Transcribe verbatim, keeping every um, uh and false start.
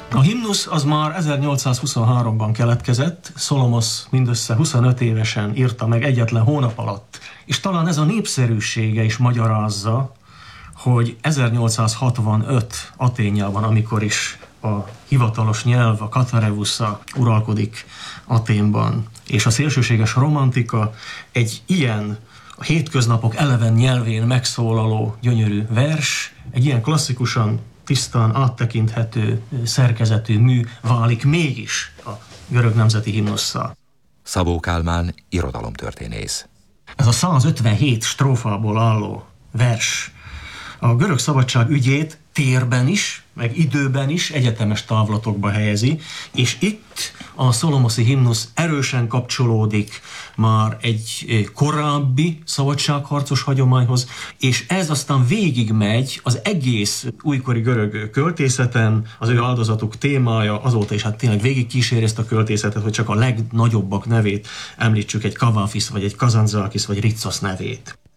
A himnusz az már ezernyolcszázhuszonháromban keletkezett, Szolomosz mindössze huszonöt évesen írta meg egyetlen hónap alatt. És talán ez a népszerűsége is magyarázza, hogy ezernyolcszázhatvanöt Athénjában, amikor is a hivatalos nyelv, a katarevusza uralkodik Athénban, és a szélsőséges romantika egy ilyen a hétköznapok eleven nyelvén megszólaló gyönyörű vers, egy ilyen klasszikusan, tisztán áttekinthető szerkezetű mű válik mégis a görög nemzeti himnusszá. Szabó Kálmán irodalomtörténész. Ez a százötvenhét strófából álló vers a görög szabadság ügyét térben is, meg időben is egyetemes távlatokba helyezi, és itt a szolomoszi himnusz erősen kapcsolódik már egy korábbi szabadságharcos hagyományhoz, és ez aztán végigmegy az egész újkori görög költészeten, az ő áldozatuk témája azóta is hát tényleg végigkíséri ezt a költészetet, hogy csak a legnagyobbak nevét említsük, egy Kavafis, vagy egy Kazantzakis, vagy Ritsos nevét.